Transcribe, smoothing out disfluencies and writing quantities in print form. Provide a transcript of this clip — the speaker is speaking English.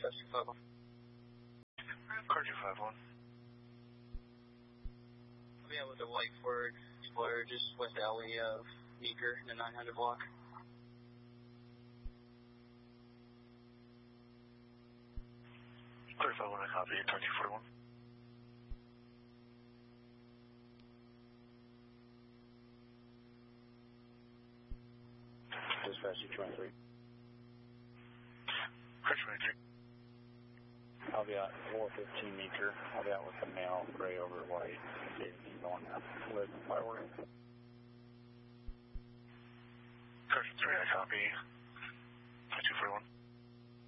251. Car 251. Yeah, with the white Ford Explorer just west alley of Meeker in the 900 block. Car 251, I copy. Car 241. Dispatch 223. Car 23. I'll be out 415 Meeker. I'll be out with the male, gray over white. He's going with fireworks. Car 3, I copy. 241.